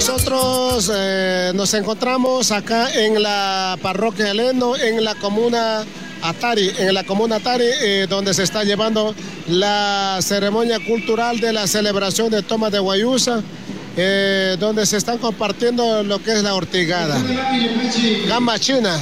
Nosotros nos encontramos acá en la parroquia de Leno, en la comuna Atari, donde se está llevando la ceremonia cultural de la celebración de Toma de Guayusa, donde se están compartiendo lo que es la ortigada. Gamba china.